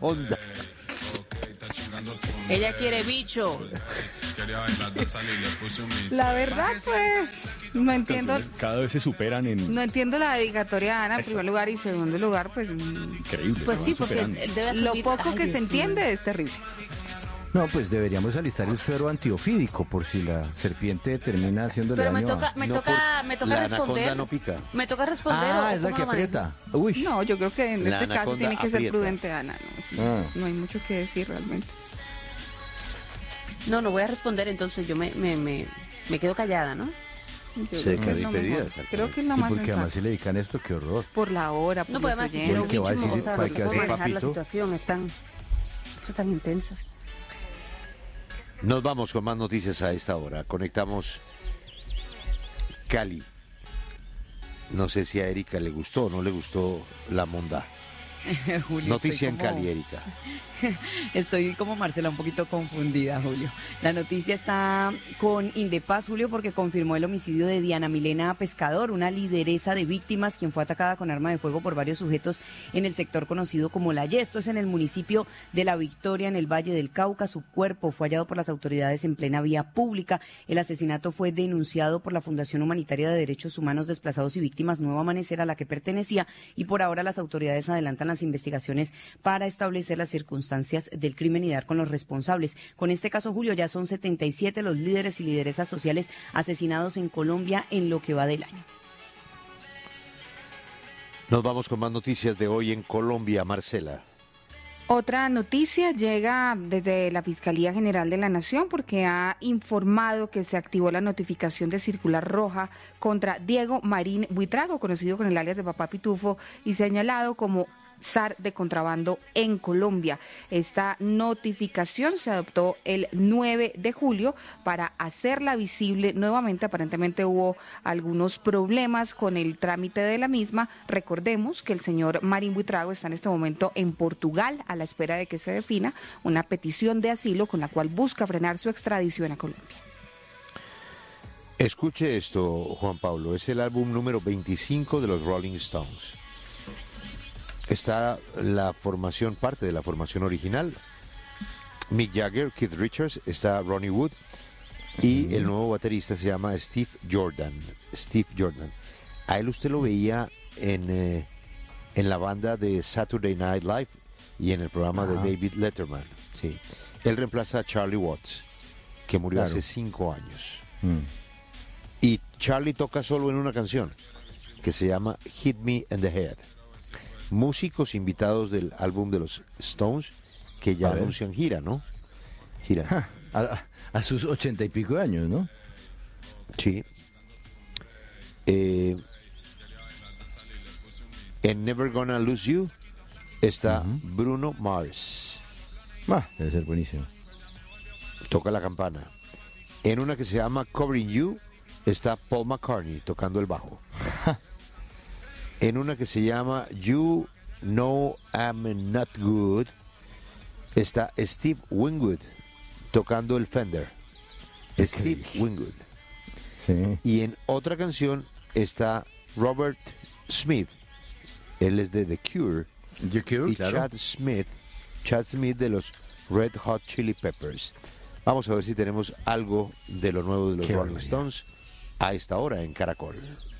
Anaconda. Ella quiere bicho. La verdad, pues, no entiendo. Cada vez se superan en... No entiendo la dedicatoria a Ana en primer lugar y segundo lugar, pues... Increíble. Pues ¿no? sí, Van porque superando. él debe Lo asumir. poco Ay, que Dios se mío. entiende es terrible. No, pues deberíamos alistar el suero antiofídico por si la serpiente termina haciéndole Pero daño me No, toca La responder. anaconda no pica. Me toca responder. Ah, ¿o es la cómo que lo manejo? aprieta. Uy. No, yo creo que en La este caso anaconda tiene que ser aprieta. prudente, Ana. Ah. No hay mucho que decir realmente. No voy a responder, entonces yo me quedo callada, ¿no? Yo Se creo que es lo despedida, mejor. exactamente. Creo que es lo Sí, más porque además sensato. si le dedican esto, qué horror. Por la hora, por No, los pues además, si quiero un ¿qué va a bicho, decir? o sea, ¿Para no qué puedo hace manejar la papito? situación, esto es tan intenso. Nos vamos con más noticias a esta hora. Conectamos Cali. No sé si a Erika le gustó o no le gustó la monda. Julio, Noticia en estoy como- Cali, Erika. Estoy como Marcela un poquito confundida, Julio. La noticia está con Indepaz, Julio, porque confirmó el homicidio de Diana Milena Pescador, una lideresa de víctimas quien fue atacada con arma de fuego por varios sujetos en el sector conocido como La Y. Esto es en el municipio de La Victoria, en el Valle del Cauca. Su cuerpo fue hallado por las autoridades en plena vía pública. El asesinato fue denunciado por la Fundación Humanitaria de Derechos Humanos Desplazados y Víctimas Nuevo Amanecer, a la que pertenecía, y por ahora las autoridades adelantan las investigaciones para establecer las circunstancias del crimen y dar con los responsables. Con este caso, Julio, ya son 77 los líderes y lideresas sociales asesinados en Colombia en lo que va del año. Nos vamos con más noticias de hoy en Colombia, Marcela. Otra noticia llega desde la Fiscalía General de la Nación porque ha informado que se activó la notificación de circular roja contra Diego Marín Buitrago, conocido con el alias de Papá Pitufo y señalado como zar de contrabando en Colombia. Esta notificación se adoptó el 9 de julio para hacerla visible nuevamente. Aparentemente hubo algunos problemas con el trámite de la misma. Recordemos que el señor Marín Buitrago está en este momento en Portugal a la espera de que se defina una petición de asilo con la cual busca frenar su extradición a Colombia. Escuche esto, Juan Pablo. Es el álbum número 25 de los Rolling Stones. Está la formación, parte de la formación original. Mick Jagger, Keith Richards, está Ronnie Wood y el nuevo baterista se llama Steve Jordan. Steve Jordan. A él usted lo veía en la banda de Saturday Night Live y en el programa de David Letterman. Sí. Él reemplaza a Charlie Watts, que murió Claro. hace 5 años. Mm. Y Charlie toca solo en una canción que se llama Hit Me in the Head. Músicos invitados del álbum de los Stones que ya A ver. anuncian gira, ¿no? Gira. A sus 80 y pico de años, ¿no? Sí. En Never Gonna Lose You está Bruno Mars. Debe ser buenísimo. Toca la campana. En una que se llama Covering You está Paul McCartney tocando el bajo. En una que se llama You Know I'm Not Good está Steve Winwood tocando el Fender. Steve Winwood. Sí. Y en otra canción está Robert Smith. Él es de The Cure. The Cure, Y claro. Chad Smith de los Red Hot Chili Peppers. Vamos a ver si tenemos algo de lo nuevo de los Qué Rolling barbaridad. Stones a esta hora en Caracol.